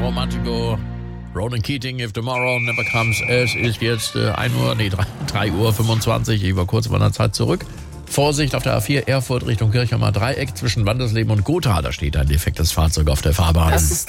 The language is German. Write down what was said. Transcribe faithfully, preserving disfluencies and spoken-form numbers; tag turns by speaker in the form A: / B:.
A: Romantico, Ronan Keating, If Tomorrow Never Comes. Es ist jetzt äh, ein Uhr, nee, drei Uhr fünfundzwanzig. Ich war kurz vor einer Zeit zurück. Vorsicht auf der A vier, Erfurt Richtung Kirchheimer Dreieck zwischen Wandersleben und Gotha. Da steht ein defektes Fahrzeug auf der Fahrbahn.
B: Das ist